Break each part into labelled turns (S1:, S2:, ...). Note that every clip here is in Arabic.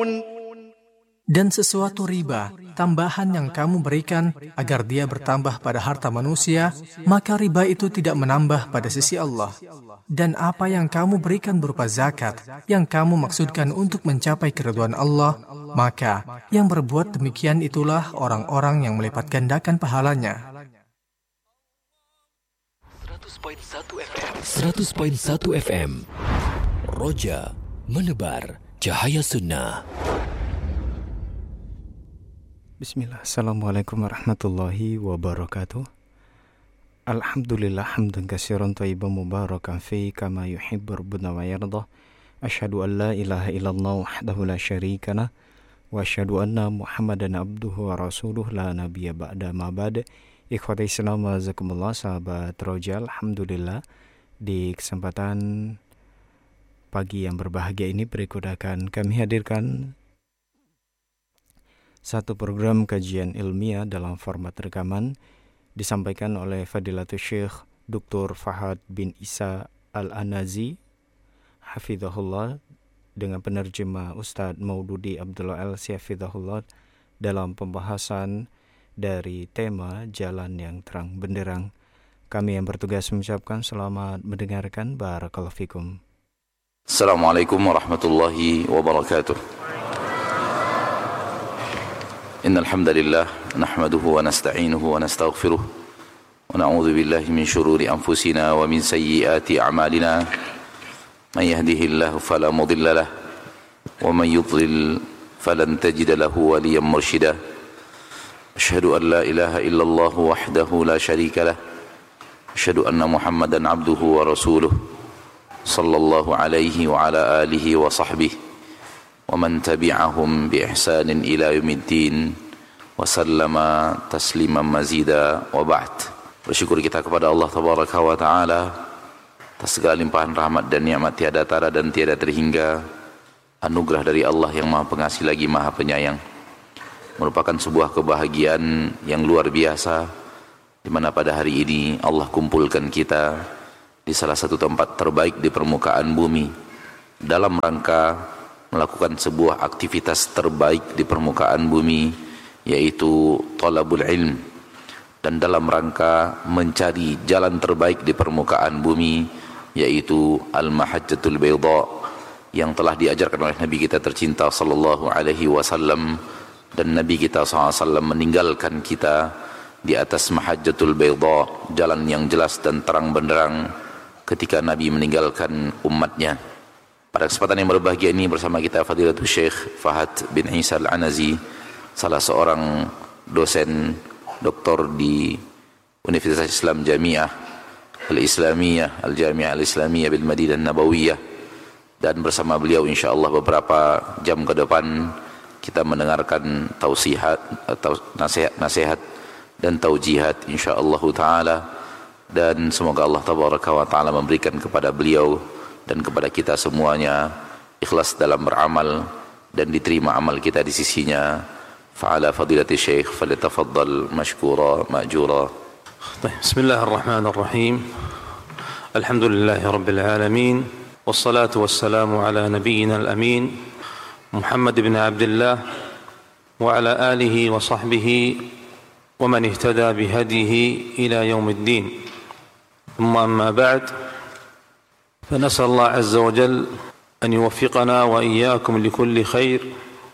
S1: Dan sesuatu riba, tambahan yang kamu berikan agar dia bertambah pada harta manusia, maka riba itu tidak menambah pada sisi Allah. Dan apa yang kamu berikan berupa zakat, yang kamu maksudkan untuk mencapai keridhaan Allah, maka yang berbuat demikian itulah orang-orang yang melipat gandakan pahalanya.
S2: 100.1 FM Roja menebar cahaya sunnah.
S3: Bismillah, Assalamualaikum warahmatullahi wabarakatuh. Alhamdulillah hamdan katsiran thayyiban mubarakan fi kama yuhibbu rabbuna wa yardah. Asyhadu an la ilaha illallah wahdahu la syarika lah wa asyhadu anna Muhammadan abduhu wa rasuluh la nabiyya ba'da ma ba'd. Ikhwati Islam wa jazakumullah, sahabat Roja, alhamdulillah di kesempatan pagi yang berbahagia ini berikut akan kami hadirkan satu program kajian ilmiah dalam format rekaman disampaikan oleh Fadilatul Syekh Dr. Fahad bin Isa Al-Anazi hafizahullah dengan penerjemah Ustadz Maududi Abdullah Al-Syafizahullah dalam pembahasan dari tema Jalan yang Terang Benderang. Kami yang bertugas mengucapkan selamat mendengarkan. Barakallahu fikum.
S4: Assalamualaikum warahmatullahi wabarakatuh. Innal hamdalillah nahmaduhu wa nasta'inuhu wa nastaghfiruh wa na'udzu billahi min shururi anfusina wa min sayyiati a'malina. Man yahdihillahu fala mudilla lahu wa man yudlil falan tajida lahu waliyyan mursyida. Asyhadu an la ilaha illallah wahdahu la syarika lah. Asyhadu anna Muhammadan abduhu wa rasuluh sallallahu alaihi wa ala alihi wa sahbihi wa man tabi'ahum bi ihsanin ila yaumiddin wa sallama tasliman mazida wa ba'd. Bersyukur kita kepada Allah tabaraka wa taala atas segala limpahan rahmat dan nikmat tiada tara dan tiada terhingga, anugerah dari Allah yang Maha Pengasih lagi Maha Penyayang. Merupakan sebuah kebahagiaan yang luar biasa di mana pada hari ini Allah kumpulkan kita di salah satu tempat terbaik di permukaan bumi dalam rangka melakukan sebuah aktivitas terbaik di permukaan bumi, yaitu talabul ilm, dan dalam rangka mencari jalan terbaik di permukaan bumi, yaitu al-mahajjatul bayda, yang telah diajarkan oleh Nabi kita tercinta sallallahu alaihi wasallam, dan Nabi kita sallallahu alaihi wasallam meninggalkan kita di atas mahajjatul bayda, jalan yang jelas dan terang benderang, ketika Nabi meninggalkan umatnya. Pada kesempatan yang berbahagia ini bersama kita Fadilatul Syekh Fahad bin Isa Al-Anazi, salah seorang dosen doktor di Universitas Islam Jami'ah Al-Islamiyah Al-Jami'ah Al-Islamiyah bil Madinah Nabawiyah, dan bersama beliau insyaallah beberapa jam ke depan kita mendengarkan tausihat atau nasihat-nasihat dan taujihat insyaallah taala, dan semoga Allah tabaraka wa taala memberikan kepada beliau dan kepada kita semuanya ikhlas dalam beramal dan diterima amal kita di sisinya. Fa'ala fadilati syekh falyatafaddal mashkura ma'jura.
S5: Bismillahirrahmanirrahim. Alhamdulillahi rabbil alamin, wassalatu wassalamu ala nabiyyina al-amin Muhammad ibn Abdullah wa ala alihi wa sahbihi wa man ihtada bihadihi ila yaumiddin. Amma ba'd, فنسأل الله عز وجل أن يوفقنا وإياكم لكل خير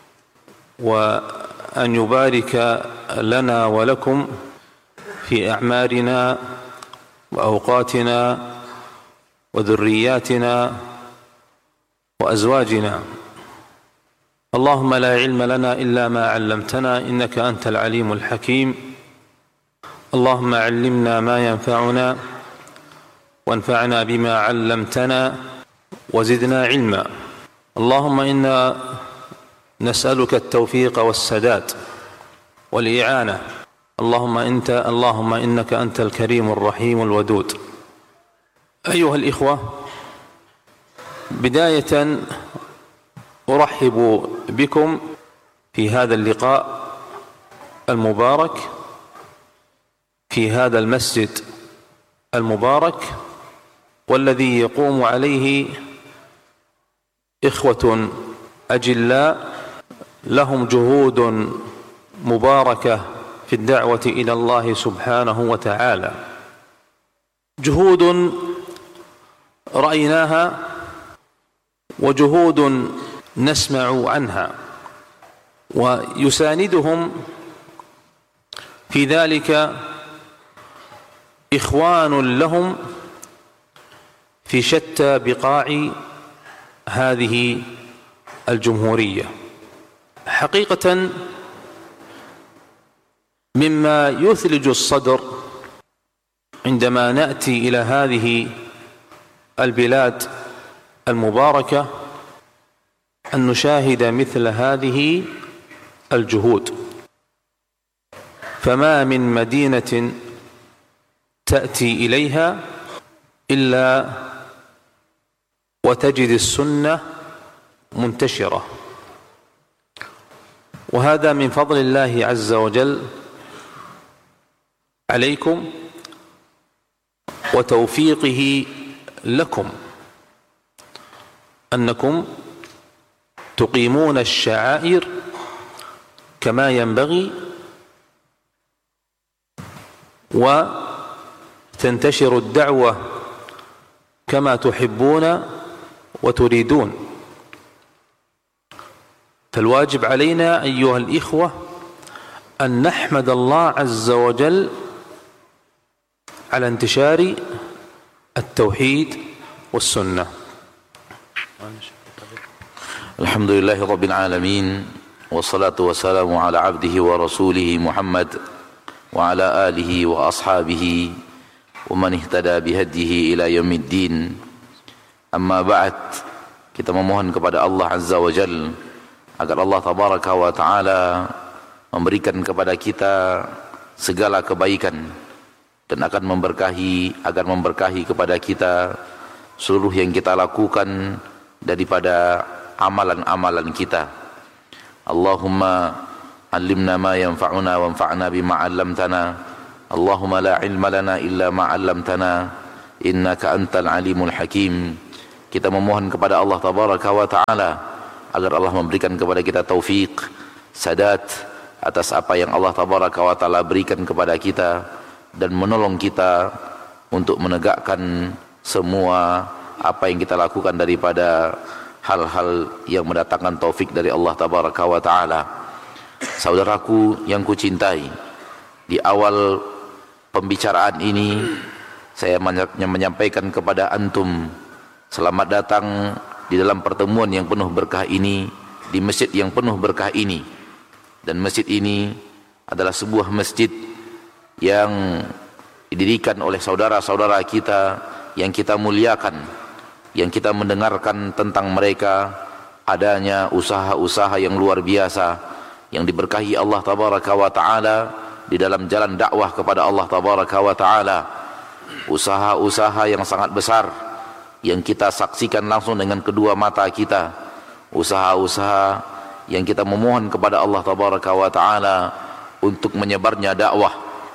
S5: وأن يبارك لنا ولكم في أعمارنا وأوقاتنا وذرياتنا وأزواجنا. اللهم لا علم لنا إلا ما علمتنا إنك أنت العليم الحكيم. اللهم علمنا ما ينفعنا وانفعنا بما علمتنا وزدنا علما. اللهم إنا نسألك التوفيق والسداد والإعانة. اللهم إنك أنت الكريم الرحيم الودود. أيها الإخوة، بداية أرحب بكم في هذا اللقاء المبارك في هذا المسجد المبارك، والذي يقوم عليه إخوة أجلاء لهم جهود مباركة في الدعوة إلى الله سبحانه وتعالى، جهود رأيناها وجهود نسمع عنها، ويساندهم في ذلك إخوان لهم في شتى بقاع هذه الجمهورية. حقيقة مما يثلج الصدر عندما نأتي إلى هذه البلاد المباركة أن نشاهد مثل هذه الجهود، فما من مدينة تأتي إليها إلا وتجد السنة منتشرة، وهذا من فضل الله عز وجل عليكم وتوفيقه لكم، أنكم تقيمون الشعائر كما ينبغي وتنتشر الدعوة كما تحبون وتريدون. فالواجب علينا أيها الإخوة أن نحمد الله عز وجل على انتشار التوحيد والسنة.
S4: الحمد لله رب العالمين، والصلاة والسلام على عبده ورسوله محمد وعلى آله وأصحابه ومن اهتدى بهديه إلى يوم الدين. Amma ba'd, kita memohon kepada Allah Azza wa Jal agar Allah Tabaraka wa Ta'ala memberikan kepada kita segala kebaikan dan akan memberkahi kepada kita seluruh yang kita lakukan daripada amalan-amalan kita. Allahumma allimna ma yanfa'una wanfa'na bima 'allamtana. Allahumma la ilma lana illa ma 'allamtana innaka antal alimul hakim. Kita memohon kepada Allah Tabaraka wa Ta'ala agar Allah memberikan kepada kita taufik, sadat atas apa yang Allah Tabaraka wa Ta'ala berikan kepada kita, dan menolong kita untuk menegakkan semua apa yang kita lakukan daripada hal-hal yang mendatangkan taufik dari Allah Tabaraka wa Ta'ala. Saudaraku yang kucintai, di awal pembicaraan ini saya menyampaikan kepada antum, selamat datang di dalam pertemuan yang penuh berkah ini, di masjid yang penuh berkah ini. Dan masjid ini adalah sebuah masjid yang didirikan oleh saudara-saudara kita yang kita muliakan, yang kita mendengarkan tentang mereka adanya usaha-usaha yang luar biasa yang diberkahi Allah Tabaraka wa Ta'ala di dalam jalan dakwah kepada Allah Tabaraka wa Ta'ala. Usaha-usaha yang sangat besar yang kita saksikan langsung dengan kedua mata kita, usaha-usaha yang kita memohon kepada Allah Tabaraka wa Ta'ala untuk menyebarnya dakwah,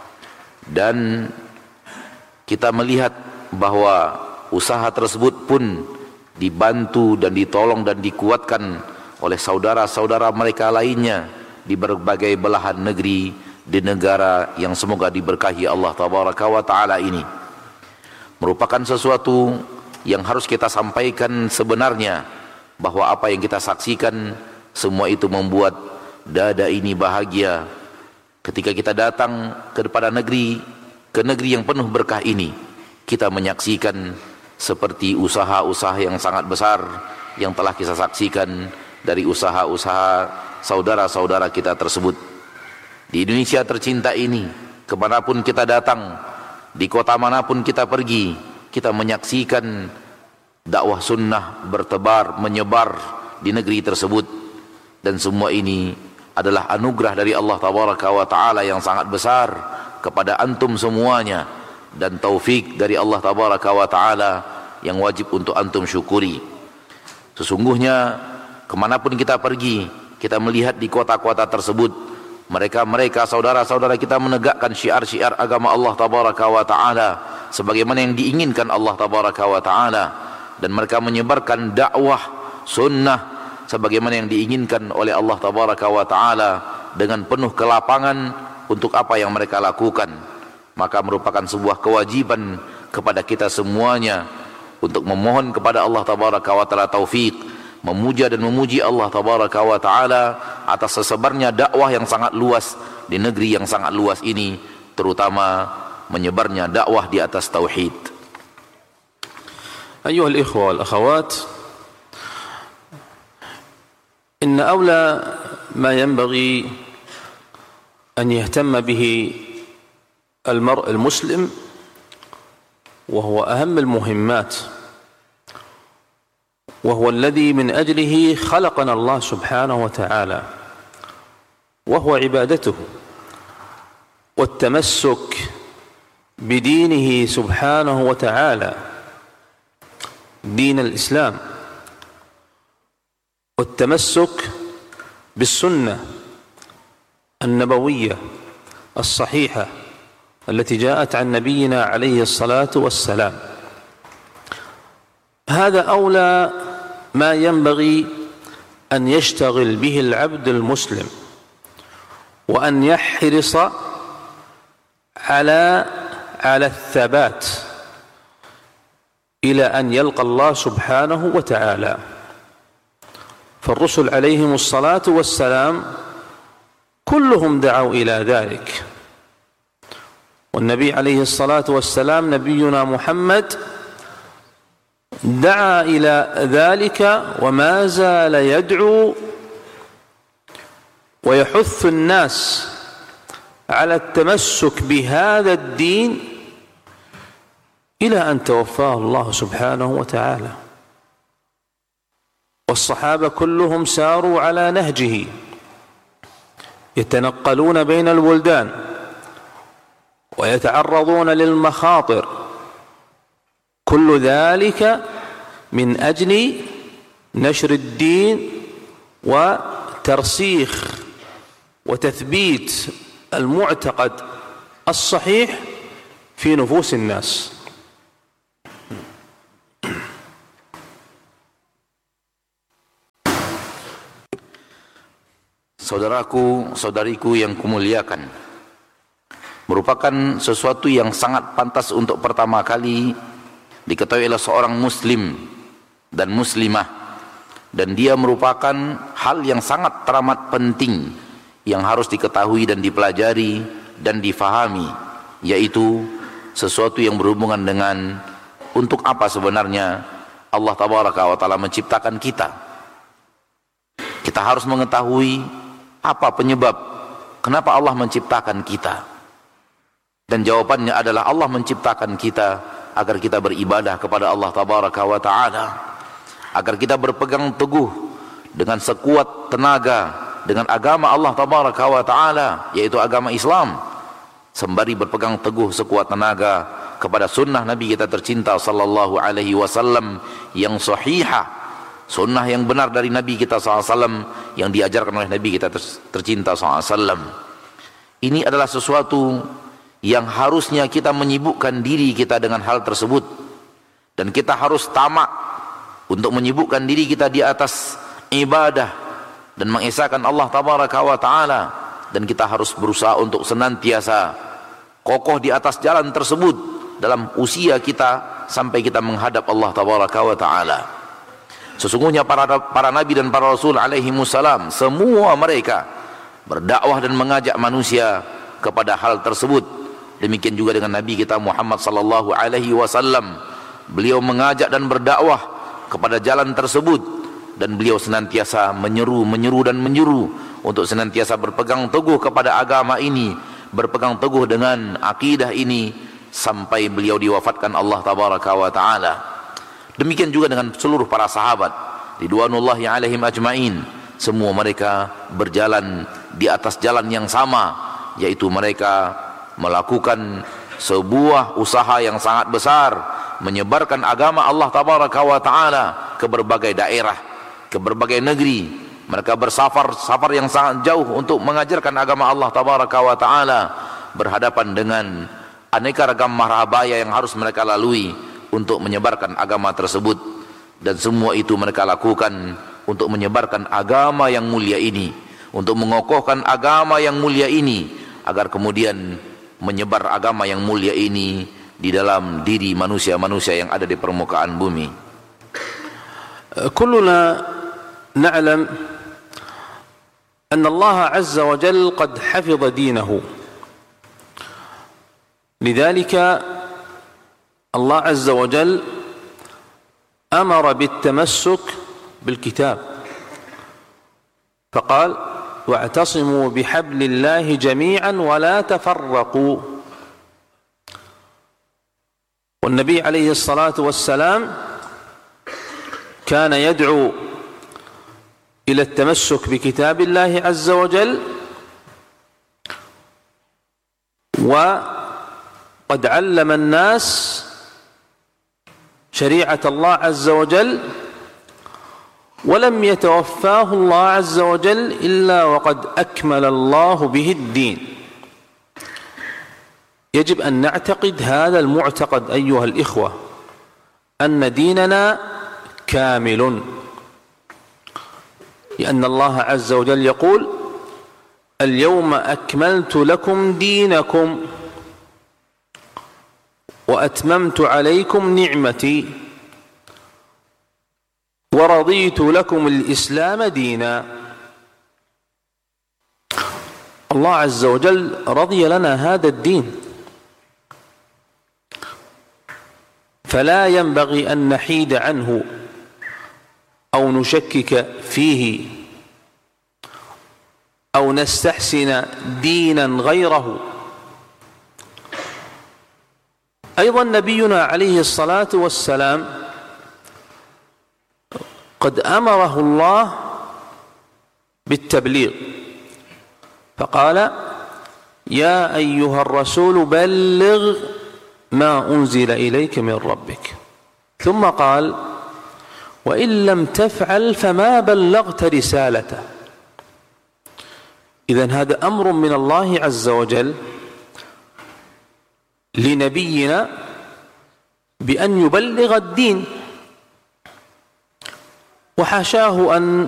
S4: dan kita melihat bahwa usaha tersebut pun dibantu dan ditolong dan dikuatkan oleh saudara-saudara mereka lainnya di berbagai belahan negeri di negara yang semoga diberkahi Allah Tabaraka wa Ta'ala ini. Merupakan sesuatu yang harus kita sampaikan sebenarnya, bahwa apa yang kita saksikan semua itu membuat dada ini bahagia ketika kita datang kepada negeri yang penuh berkah ini. Kita menyaksikan seperti usaha-usaha yang sangat besar yang telah kita saksikan dari usaha-usaha saudara-saudara kita tersebut. Di Indonesia tercinta ini, kemanapun kita datang, di kota manapun kita pergi, kita menyaksikan dakwah sunnah bertebar, menyebar di negeri tersebut. Dan semua ini adalah anugerah dari Allah Tabaraka wa Ta'ala yang sangat besar kepada antum semuanya, dan taufik dari Allah Tabaraka wa Ta'ala yang wajib untuk antum syukuri. Sesungguhnya kemanapun kita pergi, kita melihat di kota-kota tersebut, mereka saudara-saudara kita menegakkan syiar-syiar agama Allah Tabaraka wa Ta'ala sebagaimana yang diinginkan Allah Tabaraka wa Ta'ala, dan mereka menyebarkan dakwah sunnah sebagaimana yang diinginkan oleh Allah tabaraka wa taala dengan penuh kelapangan untuk apa yang mereka lakukan, maka merupakan sebuah kewajiban kepada kita semuanya untuk memohon kepada Allah tabaraka wa taala taufik, memuja dan memuji Allah tabaraka wa taala atas sesebarnya dakwah yang sangat luas di negeri yang sangat luas ini, terutama menyebarnya dakwah di atas tauhid.
S5: Ayuhal ikhwa wal akhawat, inna awla ma yanbaghi an yahtamma bihi al-mar' al-muslim wa huwa aham al-muhimmat wa huwa alladhi min ajlihi khalaqana Allah subhanahu wa ta'ala wa huwa ibadatuhu wa at-tamassuk bidinihi subhanahu wa ta'ala دين الإسلام والتمسك بالسنة النبوية الصحيحة التي جاءت عن نبينا عليه الصلاة والسلام. هذا أولى ما ينبغي أن يشتغل به العبد المسلم وأن يحرص على الثبات إلى أن يلقى الله سبحانه وتعالى. فالرسل عليهم الصلاة والسلام كلهم دعوا إلى ذلك، والنبي عليه الصلاة والسلام نبينا محمد دعا إلى ذلك وما زال يدعو ويحث الناس على التمسك بهذا الدين إلى أن توفاه الله سبحانه وتعالى. والصحابة كلهم ساروا على نهجه يتنقلون بين البلدان ويتعرضون للمخاطر، كل ذلك من أجل نشر الدين وترسيخ وتثبيت المعتقد الصحيح في نفوس الناس.
S4: Saudaraku, saudariku yang kumuliakan, merupakan sesuatu yang sangat pantas untuk pertama kali diketahui oleh seorang muslim dan muslimah, dan dia merupakan hal yang sangat teramat penting yang harus diketahui dan dipelajari dan difahami, yaitu sesuatu yang berhubungan dengan untuk apa sebenarnya Allah tabaraka wa taala menciptakan kita. Kita harus mengetahui apa penyebab kenapa Allah menciptakan kita. Dan jawabannya adalah Allah menciptakan kita agar kita beribadah kepada Allah tabaraka wa taala, agar kita berpegang teguh dengan sekuat tenaga dengan agama Allah tabaraka wa taala, yaitu agama Islam, sembari berpegang teguh sekuat tenaga kepada sunnah Nabi kita tercinta sallallahu alaihi wasallam yang sahihah, sunnah yang benar dari Nabi kita SAW yang diajarkan oleh Nabi kita tercinta SAW. Ini adalah sesuatu yang harusnya kita menyibukkan diri kita dengan hal tersebut, dan kita harus tamak untuk menyibukkan diri kita di atas ibadah dan mengesahkan Allah tabaraka wa taala, dan kita harus berusaha untuk senantiasa kokoh di atas jalan tersebut dalam usia kita sampai kita menghadap Allah tabaraka wa taala. Sesungguhnya para nabi dan para rasul alaihi wassalam, semua mereka berdakwah dan mengajak manusia kepada hal tersebut. Demikian juga dengan Nabi kita Muhammad sallallahu alaihi wasallam, beliau mengajak dan berdakwah kepada jalan tersebut, dan beliau senantiasa menyeru untuk senantiasa berpegang teguh kepada agama ini, berpegang teguh dengan akidah ini sampai beliau diwafatkan Allah tabaraka wa taala. Demikian juga dengan seluruh para sahabat ridwanullahi alaihim ajmain, semua mereka berjalan di atas jalan yang sama, yaitu mereka melakukan sebuah usaha yang sangat besar, menyebarkan agama Allah tabaraka wa taala ke berbagai daerah, ke berbagai negeri. Mereka bersafar yang sangat jauh untuk mengajarkan agama Allah tabaraka wa taala, berhadapan dengan aneka ragam marhabaya yang harus mereka lalui untuk menyebarkan agama tersebut. Dan semua itu mereka lakukan untuk menyebarkan agama yang mulia ini, untuk mengokohkan agama yang mulia ini, agar kemudian menyebar agama yang mulia ini di dalam diri manusia-manusia yang ada di permukaan bumi.
S5: كلنا نعلم أن الله عز وجل قد حفظ دينه، لذلك الله عز وجل أمر بالتمسك بالكتاب فقال: واعتصموا بحبل الله جميعا ولا تفرقوا. والنبي عليه الصلاة والسلام كان يدعو إلى التمسك بكتاب الله عز وجل، وقد علم الناس شريعة الله عز وجل، ولم يتوفاه الله عز وجل إلا وقد أكمل الله به الدين. يجب أن نعتقد هذا المعتقد أيها الإخوة، أن ديننا كامل، لأن الله عز وجل يقول: اليوم أكملت لكم دينكم وأتممت عليكم نعمتي ورضيت لكم الإسلام دينا. الله عز وجل رضي لنا هذا الدين، فلا ينبغي أن نحيد عنه أو نشكك فيه أو نستحسن دينا غيره. أيضا نبينا عليه الصلاة والسلام قد أمره الله بالتبليغ، فقال: يا أيها الرسول بلغ ما أنزل إليك من ربك، ثم قال: وإن لم تفعل فما بلغت رسالته. إذن هذا أمر من الله عز وجل لنبينا بأن يبلغ الدين، وحاشاه أن